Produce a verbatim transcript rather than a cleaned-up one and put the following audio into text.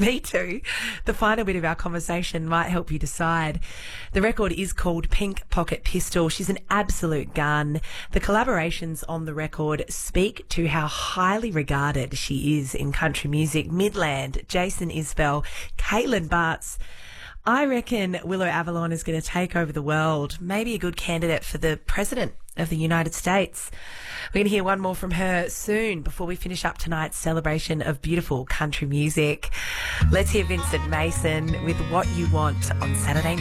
Me too. The final bit of our conversation might help you decide. The record is called Pink Pocket Pistol. She's an absolute gun. The collaborations on the record speak to how highly regarded she is in country music. Midland, Jason Isbell, Caitlin Bartz. I reckon Willow Avalon is going to take over the world. Maybe a good candidate for the president of the United States. We're going to hear one more from her soon before we finish up tonight's celebration of beautiful country music. Let's hear Vincent Mason with What You Want on Saturday night.